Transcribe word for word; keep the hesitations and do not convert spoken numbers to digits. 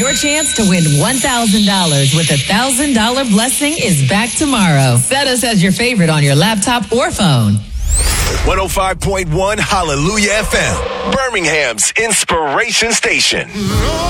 Your chance to win one thousand dollars with a one thousand dollars blessing is back tomorrow. Set us as your favorite on your laptop or phone. one oh five point one Hallelujah F M, Birmingham's inspiration station.